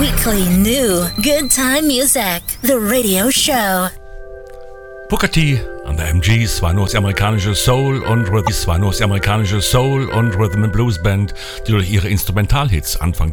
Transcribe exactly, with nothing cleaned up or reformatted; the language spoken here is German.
Weekly new good time music. The radio show. Booker T an der M Gs war nur das amerikanische Soul und Rhythm war nur das amerikanische Soul und Rhythm and Blues Band, die durch ihre Instrumentalhits Anfang